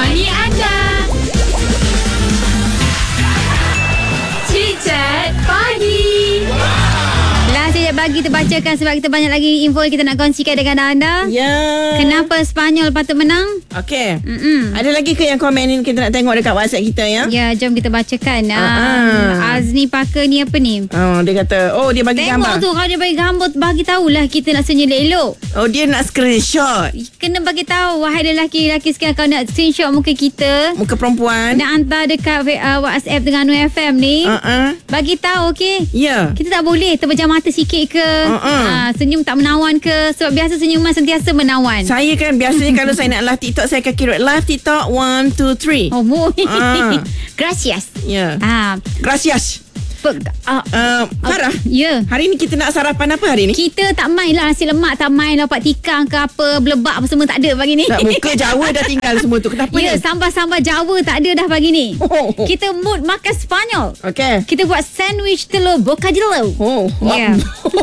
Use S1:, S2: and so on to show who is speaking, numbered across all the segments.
S1: menemani anda. Chit-chat pagi.
S2: Sejak pagi terbacakan sebab kita banyak lagi info yang kita nak kongsikan dengan anda.
S3: Ya.
S2: Kenapa Sepanyol patut menang?
S3: Okey. Ada lagi ke yang komen ni kita nak tengok dekat WhatsApp kita ya?
S2: Ya, jom kita bacakan. Azni Parker ni apa ni?
S3: Dia kata, dia bagi
S2: Tengok
S3: gambar.
S2: tu, kalau dia bagi gambar, bagi tahulah kita nak senyum elok.
S3: Dia nak screenshot
S2: Kena bagi tahu, wahai lelaki-lelaki sekarang, kalau nak screenshot muka kita,
S3: muka perempuan.
S2: nak hantar dekat WhatsApp dengan Anu FM ni. Bagi tahu, okey?
S3: Ya.
S2: Kita tak boleh terpejam mata sikit ke, senyum tak menawan ke, sebab biasa senyuman sentiasa menawan.
S3: Saya kan biasanya kalau saya nak live TikTok, saya akan kira live TikTok 1, 2, 3.
S2: Oh, gracias.
S3: Ya.
S2: Gracias.
S3: Gracias. Farah,
S2: Ya.
S3: hari ni kita nak sarapan apa hari ni?
S2: Kita tak main lah nasi lemak, tak main lauk tikang ke apa, belebak apa semua tak ada pagi ni.
S3: Tak, muka Jawa dah tinggal semua tu. Kenapa
S2: Ya,
S3: ni?
S2: sambal-sambal Jawa tak ada dah pagi ni. Kita mood makan Sepanyol.
S3: Okey.
S2: Kita buat sandwich telur bocadillo. Ya.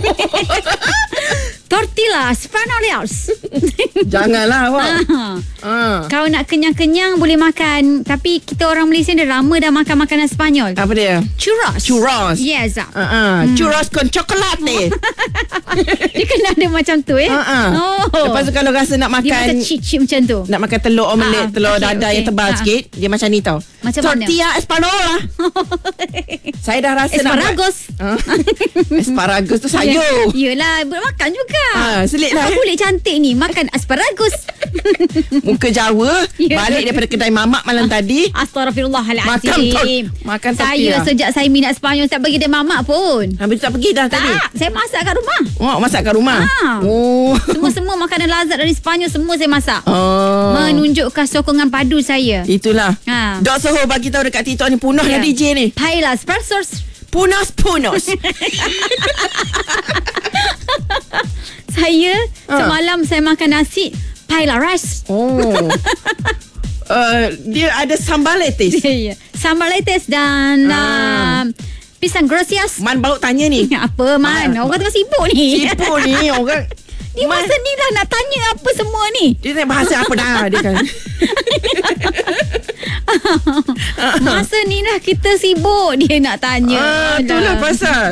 S2: Tortilla Spaniels.
S3: Janganlah awak.
S2: Kalau nak kenyang-kenyang boleh makan. Tapi kita orang Malaysia dah lama dah makan makanan Sepanyol.
S3: Apa dia?
S2: Churros.
S3: Churros.
S2: Yes.
S3: Churros con chocolate.
S2: Dia kena ada macam tu
S3: Lepas tu kalau rasa nak
S2: dia
S3: makan,
S2: macam cheat macam tu.
S3: nak makan telur omelette, telur dadar yang tebal sikit, dia macam ni tau.
S2: Macam
S3: Tortilla Espanola. Saya dah rasa
S2: Asparagus.
S3: nak buat asparagus tu sayur.
S2: Yelah, boleh makan juga.
S3: Selit lah.
S2: Boleh cantik ni makan asparagus.
S3: Muka Jawa.
S2: Ya.
S3: Balik daripada kedai mamak malam tadi.
S2: Astaghfirullahalazim.
S3: Makan
S2: Saya sejak saya minat Sepanyol tak pergi kedai mamak pun.
S3: Habis tak pergi dah tadi.
S2: Tak, saya masak kat rumah.
S3: Masak kat rumah.
S2: Semua makanan lazat dari Sepanyol semua saya masak.
S3: Menunjukkan
S2: Sokongan padu saya.
S3: Itulah. Dok Soho bagi tahu dekat TikTok ni punah dah DJ ni.
S2: Paella Spurs.
S3: Punos.
S2: Saya semalam saya makan nasi paella rice.
S3: Dia ada sambal letes.
S2: Sambal letes dan pisang gracias.
S3: Man baru tanya ni.
S2: Apa Man? Orang tengah sibuk ni.
S3: Sibuk ni orang.
S2: Dia masa ni lah nak tanya apa semua ni.
S3: Dia tanya bahasa apa dah dia kan.
S2: Masa ni lah kita sibuk dia nak tanya.
S3: Itulah pasal.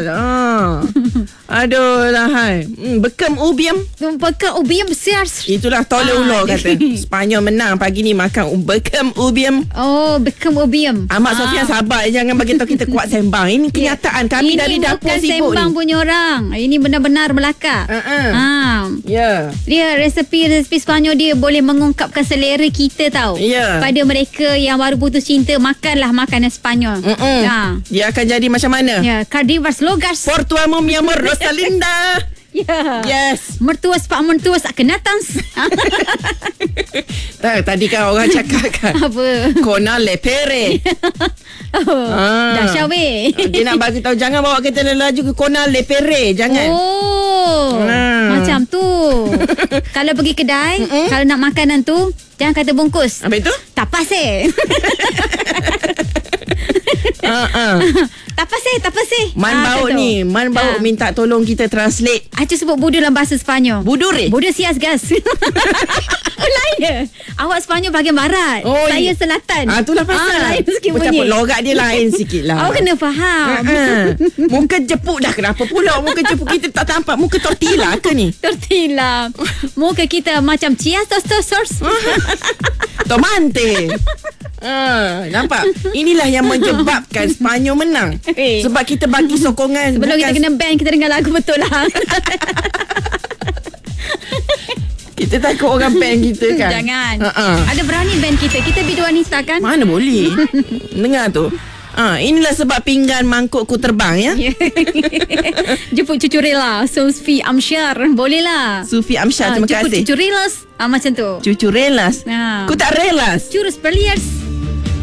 S3: Aduh lah hai. Bekam ubiam.
S2: Bekam ubiam besar.
S3: Itulah tolong ulo kata. Sepanyol menang pagi ni makan bekam ubiam.
S2: Bekam ubiam.
S3: Ahmad Sofian sabar, jangan bagi tahu kita kuat sembang. Ini kenyataan kami dari dapur sibuk ni.
S2: Ini bukan sembang punya orang. Ini benar-benar belaka.
S3: Ya.
S2: Dia resepi Sepanyol dia boleh mengungkapkan selera kita tahu. Pada mereka yang baru putus cinta, makanlah makanan Sepanyol.
S3: Dia akan jadi macam mana?
S2: Cardivas logas.
S3: Por tu amor mi amor Rosalinda. Yes.
S2: Mertua sepak mertua sak kenatang.
S3: Tadi kan orang cakap kan.
S2: Apa?
S3: Kona lepere.
S2: Dahsyat weh.
S3: Dia nak bagi tahu jangan bawa kereta laju ke Kona lepere. Jangan.
S2: Macam tu. Kalau pergi kedai, kalau nak makanan tu, jangan kata bungkus.
S3: Apa itu?
S2: Tapas Tapas
S3: Man bau ni. Man bau minta tolong kita translate.
S2: Acu sebut budu dalam bahasa Sepanyol.
S3: Budur
S2: Budu sias gas. Lain je. Awak Sepanyol bahagian barat. Saya selatan.
S3: Itulah pasal.
S2: Lain sikit bunyi.
S3: Logat dia lain sikit lah.
S2: Awak kena faham.
S3: Muka jepuk dah. Kenapa pula muka jepuk kita tak tampak? Muka tortilla ke ni?
S2: Tortilla. Muka kita macam chia sos.
S3: Tomante. Nampak? Inilah yang menyebabkan Sepanyol menang. Sebab kita bagi sokongan.
S2: Sebelum kita kena ban, kita dengar lagu betul lah.
S3: Kita takut orang ban kita kan.
S2: Jangan. Ada berani ban kita. Kita bidu wanita kan.
S3: Mana boleh. Dengar tu. Inilah sebab pinggan mangkukku terbang ya.
S2: Jemput cucu Rela Sufi Amsyar. Boleh lah.
S3: Sufi Amsyar, terima kasih.
S2: Jemput cucu Relas. Macam tu.
S3: Cucu relas. Ku tak relas.
S2: Curus Perliers.